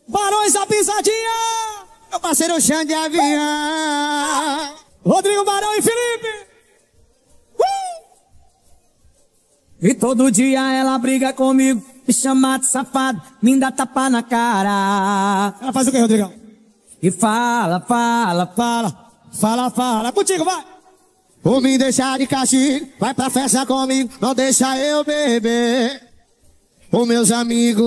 Barões da Pisadinha. Meu parceiro Xande Avião. Rodrigo Barão e Felipe. E todo dia ela briga comigo, me chama de safado, me dá tapa na cara. Ela faz o que, Rodrigão? E fala, contigo, vai! Vou me deixar de castigo, vai pra festa comigo, não deixa eu beber. Os meus amigos